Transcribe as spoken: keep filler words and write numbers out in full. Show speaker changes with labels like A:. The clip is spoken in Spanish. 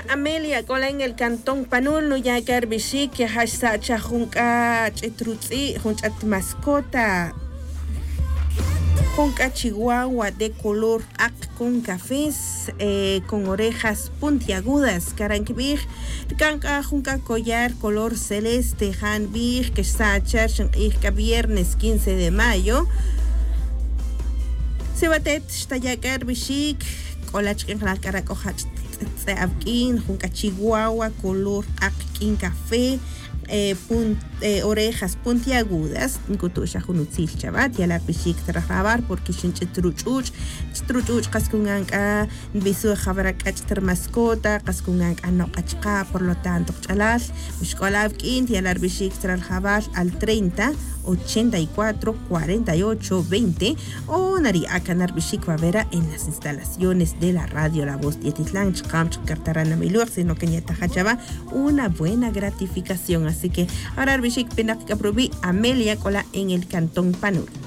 A: Amelia cola en el cantón Panul no ya que arbishik que hashtag junca chetrutzi junca mascota junca chihuahua de color ac con cafés eh, con orejas puntiagudas caranquibir canca junca collar color celeste hanbir que sacha que viernes quince de mayo se batet ya arbishik cola chicken la cara cojach Abkin, junca chihuahua, color akin café, eh, punt, eh, orejas puntiagudas, nkutusha junutzil chavat, y a la pichik trabajar porque shinche truchuch, truchuch cascunganca, bisu jabaracach ter mascota, cascunganca no achka, por lo tanto, chalal, mishkola abkin, y a la pichik trabajar al treinta, ochenta y cuatro, cuarenta y ocho, veinte o Nari Akanar Bishik Bavera en las instalaciones de la radio La Voz de Titlán, Chkamch, Cartarana Miluak, sino que Nieta Hachaba, una buena gratificación. Así que ahora Bishik Penak Kaprobi, Amelia Cola en el Cantón Panul.